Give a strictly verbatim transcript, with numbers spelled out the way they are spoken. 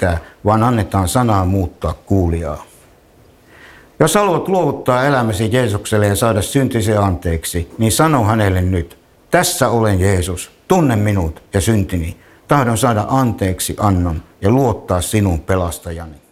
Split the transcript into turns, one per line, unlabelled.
mitään, vaan annetaan sanaa muuttaa kuulijaa. Jos haluat luovuttaa elämäsi Jeesukselle ja saada syntisi anteeksi, niin sano hänelle nyt, tässä olen Jeesus, tunne minut ja syntini, tahdon saada anteeksi annon ja luottaa sinun pelastajani.